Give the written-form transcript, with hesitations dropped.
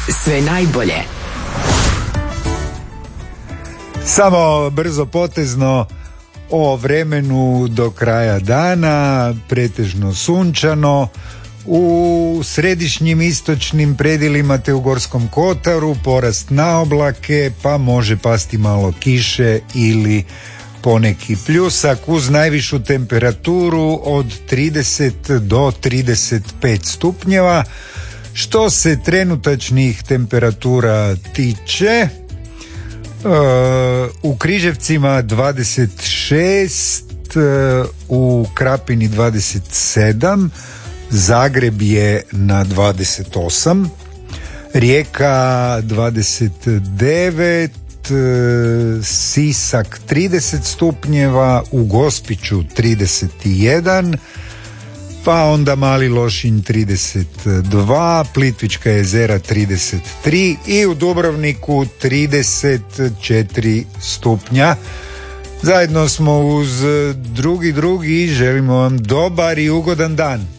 Sve najbolje. Samo brzo potezno o vremenu do kraja dana, pretežno sunčano, u središnjim istočnim predjelima te u Gorskom kotaru porast na oblake, pa može pasti malo kiše ili poneki pljusak uz najvišu temperaturu od 30 do 35 stupnjeva. Što se trenutačnih temperatura tiče, u Križevcima 26, u Krapini 27, Zagreb je na 28, Rijeka 29, Sisak 30 stupnjeva, u Gospiću 31, pa onda Mali Lošinj 32, Plitvička jezera 33 i u Dubrovniku 34 stupnja. Zajedno smo uz drugi i želimo vam dobar i ugodan dan.